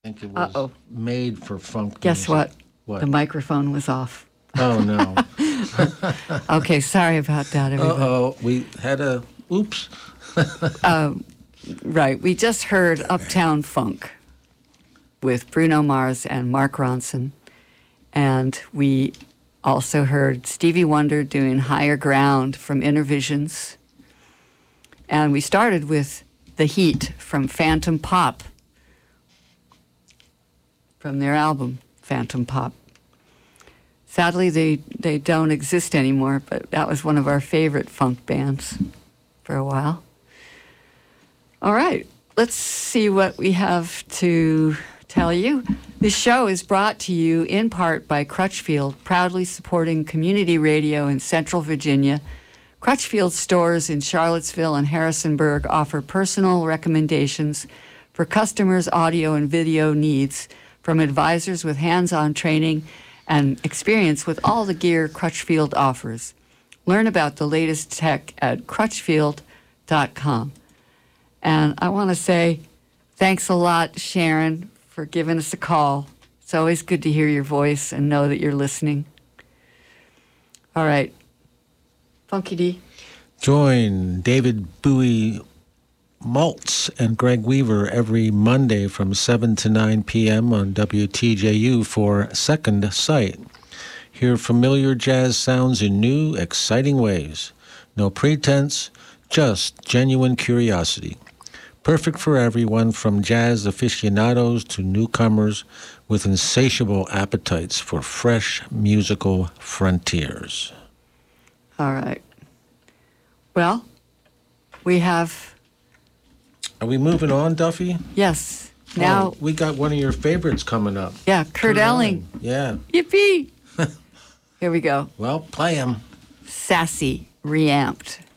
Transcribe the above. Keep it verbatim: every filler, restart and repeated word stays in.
think it was Uh-oh. made for funk Guess music. what? What? The microphone was off. Oh, no. Okay, sorry about that, everybody. Uh-oh, we had a, oops. Um, right, we just heard Uptown Funk with Bruno Mars and Mark Ronson. And we also heard Stevie Wonder doing Higher Ground from Inner Visions. And we started with The Heat from Phantom Pop, from their album, Phantom Pop. Sadly, they, they don't exist anymore, but that was one of our favorite funk bands for a while. All right, let's see what we have to tell you. This show is brought to you in part by Crutchfield, proudly supporting community radio in Central Virginia. Crutchfield stores in Charlottesville and Harrisonburg offer personal recommendations for customers' audio and video needs from advisors with hands-on training and experience with all the gear Crutchfield offers. Learn about the latest tech at crutchfield dot com. And I want to say thanks a lot, Sharon, for giving us a call. It's always good to hear your voice and know that you're listening. All right. Funky D. Join David Bowie Maltz and Greg Weaver every Monday from seven to nine p.m. on W T J U for Second Sight. Hear familiar jazz sounds in new, exciting ways. No pretense, just genuine curiosity. Perfect for everyone from jazz aficionados to newcomers with insatiable appetites for fresh musical frontiers. All right. Well, we have... Are we moving on, Duffy? Yes. Now... Oh, we got one of your favorites coming up. Yeah, Kurt, Kurt Elling. Elling. Yeah. Yippee! Here we go. Well, play him. Sassy, Reamped.